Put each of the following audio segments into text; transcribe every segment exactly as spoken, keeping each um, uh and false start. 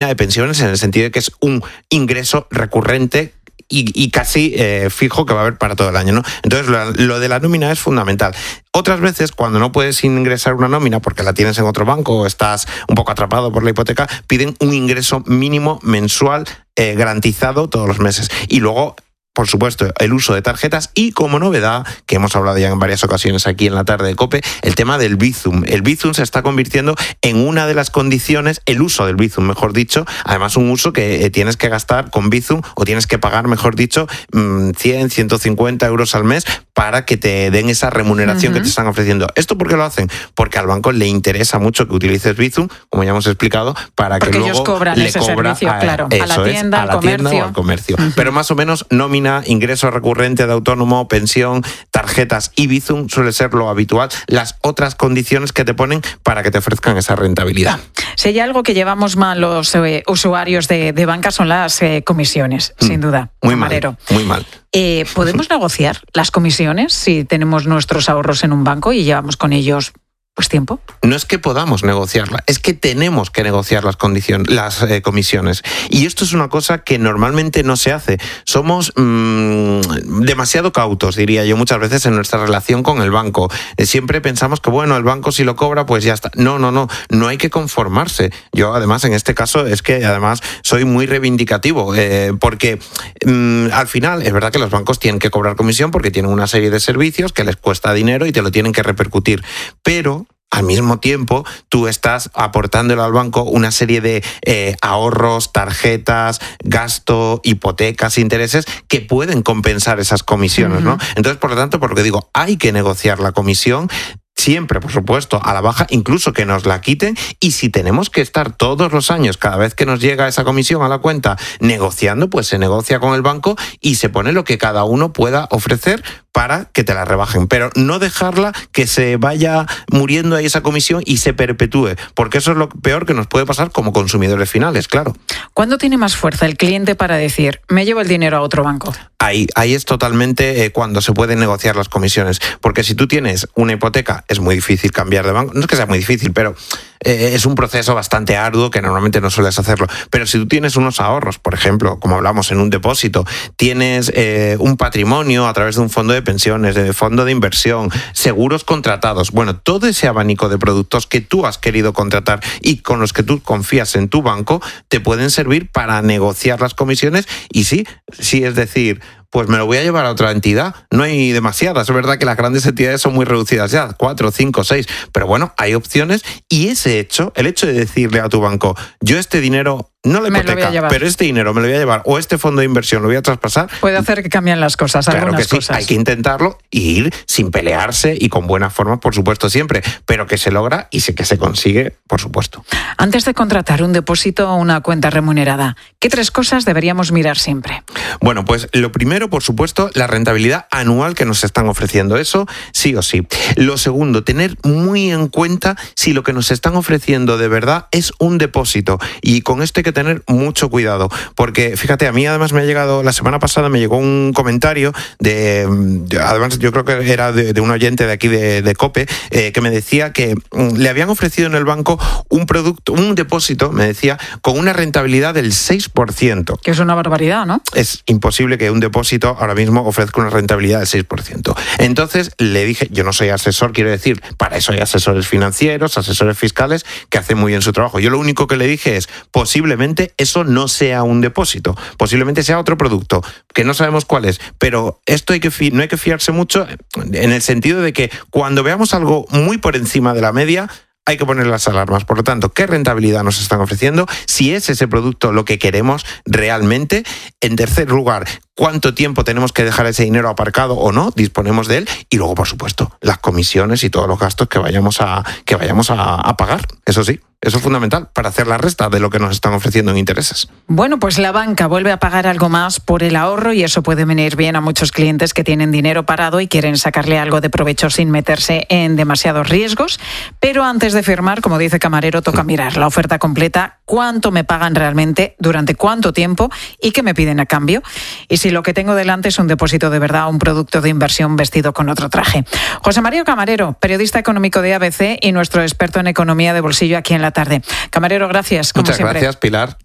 de pensiones en el sentido de que es un ingreso recurrente y, y casi eh, fijo que va a haber para todo el año, ¿no? Entonces, lo, lo de la nómina es fundamental. Otras veces, cuando no puedes ingresar una nómina porque la tienes en otro banco o estás un poco atrapado por la hipoteca, piden un ingreso mínimo mensual eh, garantizado todos los meses. Y luego, por supuesto, el uso de tarjetas y, como novedad, que hemos hablado ya en varias ocasiones aquí en la tarde de COPE, el tema del Bizum. El Bizum se está convirtiendo en una de las condiciones, el uso del Bizum, mejor dicho, además un uso que eh, tienes que gastar con Bizum o tienes que pagar, mejor dicho, cien, ciento cincuenta euros al mes para que te den esa remuneración uh-huh. que te están ofreciendo. ¿Esto por qué lo hacen? Porque al banco le interesa mucho que utilices Bizum, como ya hemos explicado, para Porque que luego ellos cobran le ese cobra servicio, a, claro, a la tienda, es, a al la comercio. tienda o al comercio. Uh-huh. Pero más o menos nómina, ingreso recurrente de autónomo, pensión, tarjetas y Bizum suele ser lo habitual, las otras condiciones que te ponen para que te ofrezcan esa rentabilidad. Si hay algo que llevamos mal los eh, usuarios de, de banca son las eh, comisiones, mm, sin duda. Muy Camarero. mal, muy mal. Eh, ¿Podemos negociar las comisiones si tenemos nuestros ahorros en un banco y llevamos con ellos pues tiempo? No es que podamos negociarla, es que tenemos que negociar las condiciones, las eh, comisiones. Y esto es una cosa que normalmente no se hace. Somos mmm, demasiado cautos, diría yo, muchas veces en nuestra relación con el banco. Eh, siempre pensamos que, bueno, el banco si lo cobra, pues ya está. No, no, no, no hay que conformarse. Yo, además, en este caso, es que además soy muy reivindicativo, eh, porque mmm, al final es verdad que los bancos tienen que cobrar comisión porque tienen una serie de servicios que les cuesta dinero y te lo tienen que repercutir. Pero al mismo tiempo, tú estás aportándole al banco una serie de eh, ahorros, tarjetas, gasto, hipotecas, intereses que pueden compensar esas comisiones, uh-huh. ¿no? Entonces, por lo tanto, por lo que digo, hay que negociar la comisión. Siempre, por supuesto, a la baja, incluso que nos la quiten, y si tenemos que estar todos los años, cada vez que nos llega esa comisión a la cuenta, negociando, pues se negocia con el banco y se pone lo que cada uno pueda ofrecer para que te la rebajen, pero no dejarla que se vaya muriendo ahí esa comisión y se perpetúe, porque eso es lo peor que nos puede pasar como consumidores finales, claro. ¿Cuándo tiene más fuerza el cliente para decir, me llevo el dinero a otro banco? Ahí, ahí es totalmente eh, cuando se pueden negociar las comisiones, porque si tú tienes una hipoteca, es muy difícil cambiar de banco. No es que sea muy difícil, pero eh, es un proceso bastante arduo que normalmente no sueles hacerlo. Pero si tú tienes unos ahorros, por ejemplo, como hablamos en un depósito, tienes eh, un patrimonio a través de un fondo de pensiones, de fondo de inversión, seguros contratados, bueno, todo ese abanico de productos que tú has querido contratar y con los que tú confías en tu banco, te pueden servir para negociar las comisiones y sí, sí, es decir, pues me lo voy a llevar a otra entidad. No hay demasiadas. Es verdad que las grandes entidades son muy reducidas ya, cuatro, cinco, seis. Pero bueno, hay opciones y ese hecho, el hecho de decirle a tu banco, yo este dinero, no la hipoteca, pero este dinero me lo voy a llevar o este fondo de inversión lo voy a traspasar. Puede hacer que cambien las cosas, claro algunas que sí, cosas. Hay que intentarlo y ir sin pelearse y con buena forma, por supuesto, siempre. Pero que se logra y que se consigue, por supuesto. Antes de contratar un depósito o una cuenta remunerada, ¿qué tres cosas deberíamos mirar siempre? Bueno, pues lo primero, por supuesto, la rentabilidad anual que nos están ofreciendo. Eso sí o sí. Lo segundo, tener muy en cuenta si lo que nos están ofreciendo de verdad es un depósito. Y con esto hay que tener mucho cuidado. Porque, fíjate, a mí además me ha llegado, la semana pasada me llegó un comentario de, de además yo creo que era de, de un oyente de aquí de, de COPE, eh, que me decía que mm, le habían ofrecido en el banco un producto, un depósito, me decía, con una rentabilidad del seis por ciento. Que es una barbaridad, ¿no? Es imposible que un depósito ahora mismo ofrezca una rentabilidad del seis por ciento. Entonces le dije, yo no soy asesor, quiero decir, para eso hay asesores financieros, asesores fiscales que hacen muy bien su trabajo. Yo lo único que le dije es, posiblemente eso no sea un depósito, posiblemente sea otro producto, que no sabemos cuál es, pero esto hay que fi- no hay que fiarse mucho en el sentido de que cuando veamos algo muy por encima de la media, hay que poner las alarmas. Por lo tanto, ¿qué rentabilidad nos están ofreciendo? Si es ese producto lo que queremos realmente. En tercer lugar, ¿cuánto tiempo tenemos que dejar ese dinero aparcado o no? Disponemos de él. Y luego, por supuesto, las comisiones y todos los gastos que vayamos a, que vayamos a, a pagar. Eso sí, eso es fundamental para hacer la resta de lo que nos están ofreciendo en intereses. Bueno, pues la banca vuelve a pagar algo más por el ahorro y eso puede venir bien a muchos clientes que tienen dinero parado y quieren sacarle algo de provecho sin meterse en demasiados riesgos. Pero antes de firmar, como dice Camarero, toca mirar la oferta completa, cuánto me pagan realmente, durante cuánto tiempo y qué me piden a cambio. Y si lo que tengo delante es un depósito de verdad, un producto de inversión vestido con otro traje. José María Camarero, periodista económico de A B C y nuestro experto en economía de bolsillo aquí en la tarde. Camarero, gracias. Como Muchas siempre. gracias, Pilar.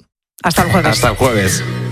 Hasta el jueves. Hasta el jueves.